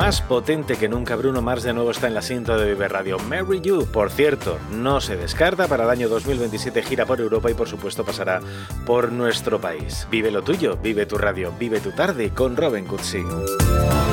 más potente que nunca. Bruno Mars de nuevo está en la cinta de Vive Radio. Marry You, por cierto, no se descarta. Para el año 2027 gira por Europa y por supuesto pasará por nuestro país. Vive lo tuyo, vive tu radio, vive tu tarde con Robin Cutsi.